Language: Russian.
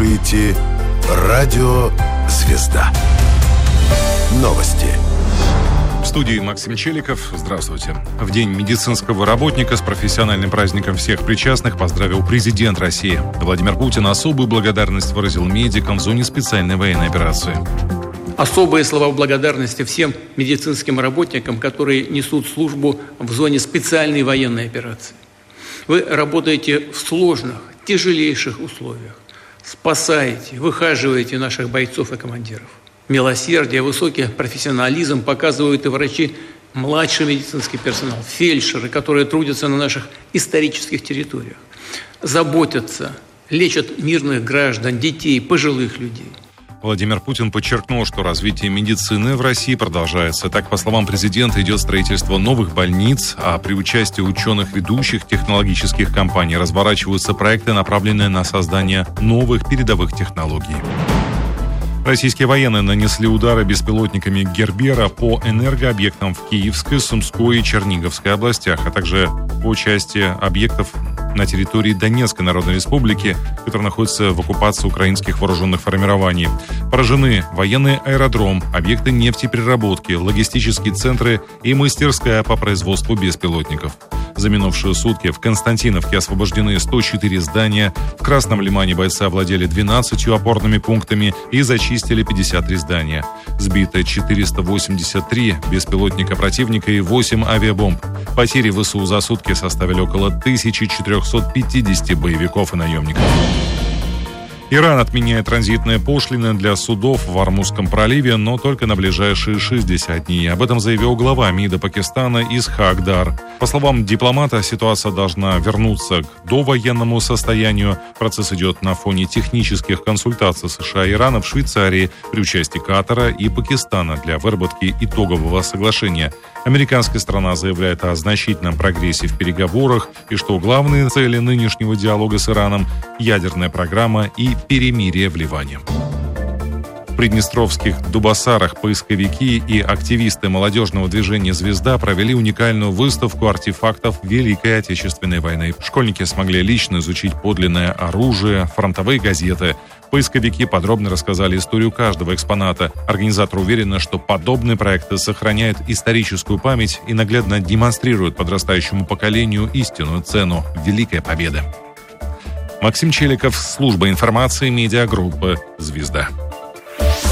слушаете радио «Звезда». Новости. В студии Максим Челиков. Здравствуйте. В День медицинского работника с профессиональным праздником всех причастных поздравил президент России. Владимир Путин особую благодарность выразил медикам в зоне специальной военной операции. Особые слова благодарности всем медицинским работникам, которые несут службу в зоне специальной военной операции. Вы работаете в сложных, тяжелейших условиях. Спасаете, выхаживаете наших бойцов и командиров. Милосердие, высокий профессионализм показывают и врачи, младший медицинский персонал, фельдшеры, которые трудятся на наших исторических территориях. Заботятся, лечат мирных граждан, детей, пожилых людей. Владимир Путин подчеркнул, что развитие медицины в России продолжается. Так, по словам президента, идет строительство новых больниц, а при участии ученых ведущих технологических компаний разворачиваются проекты, направленные на создание новых передовых технологий. Российские военные нанесли удары беспилотниками Гербера по энергообъектам в Киевской, Сумской и Черниговской областях, а также по части объектов на территории Донецкой Народной Республики, которая находится в оккупации украинских вооруженных формирований. Поражены военный аэродром, объекты нефтепереработки, логистические центры и мастерская по производству беспилотников. За минувшие сутки в Константиновке освобождены 104 здания, в Красном Лимане бойцы овладели 12 опорными пунктами и зачистили 53 здания. Сбито 483 беспилотника противника и 8 авиабомб. Потери ВСУ за сутки составили около 1450 боевиков и наемников. Иран отменяет транзитные пошлины для судов в Ормузском проливе, но только на ближайшие 60 дней. Об этом заявил глава МИДа Пакистана Исхак Дар. По словам дипломата, ситуация должна вернуться к довоенному состоянию. Процесс идет на фоне технических консультаций США и Ирана в Швейцарии при участии Катара и Пакистана для выработки итогового соглашения. Американская сторона заявляет о значительном прогрессе в переговорах и что главные цели нынешнего диалога с Ираном – ядерная программа и перемирие в Ливане. В приднестровских Дубасарах поисковики и активисты молодежного движения «Звезда» провели уникальную выставку артефактов Великой Отечественной войны. Школьники смогли лично изучить подлинное оружие, фронтовые газеты. Поисковики подробно рассказали историю каждого экспоната. Организаторы уверены, что подобные проекты сохраняют историческую память и наглядно демонстрируют подрастающему поколению истинную цену Великой Победы. Максим Челиков, служба информации медиагруппы «Звезда».